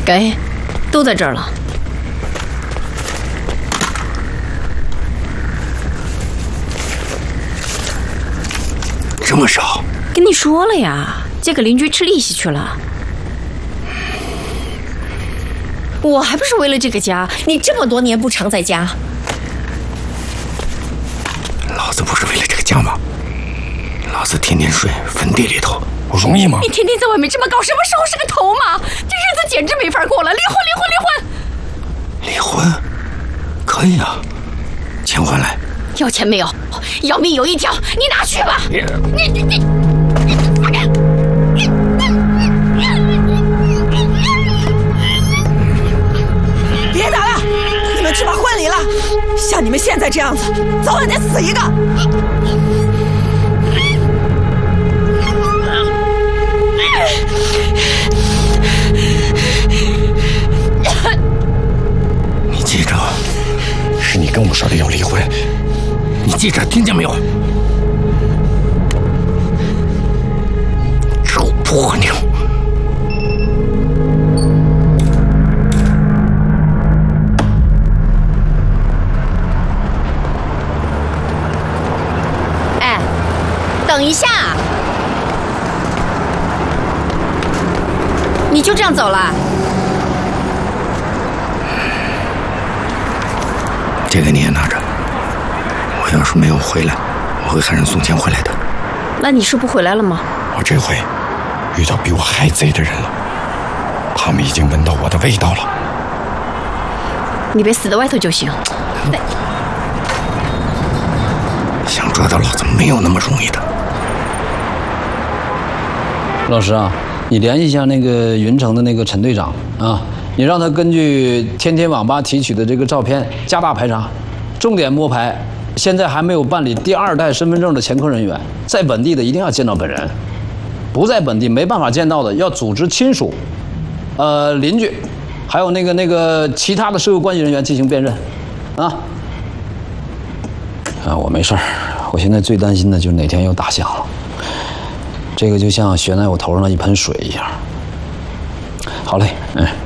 给，都在这儿了。 这么少？ 跟你说了呀，借给邻居吃利息去了。我还不是为了这个家？你这么多年不常在家。 老子不是为了这个家吗？老子天天睡坟地里头，不容易吗？ 你天天在外面这么搞，什么时候是个头嘛？这日子简直没法过了！离婚，离婚，离婚！ 离婚？可以啊，钱还来。 要钱没有？要命有一条，你拿去吧。你。 别打了，你们去把婚离了。像你们现在这样子，早晚得死一个。 你记着，是你跟我说的要离婚，你记着，听见没有？臭婆娘！ 哎，等一下，你就这样走了？ 这个你也拿着，我要是没有回来，我会喊人送钱回来的。 那你是不回来了吗？ 我这回遇到比我还贼的人了，他们已经闻到我的味道了。 你别死在外头就行。 想抓到老子没有那么容易的。 老师啊，你联系一下那个云城的那个陈队长啊，你让他根据天天网吧提取的这个照片加大排查，重点摸排现在还没有办理第2代身份证的前科人员，在本地的一定要见到本人，不在本地没办法见到的要组织亲属、邻居，还有那个其他的社会关系人员进行辨认，啊，我没事儿，我现在最担心的就是哪天又打响了，这个就像悬在我头上的一盆水一样。好嘞，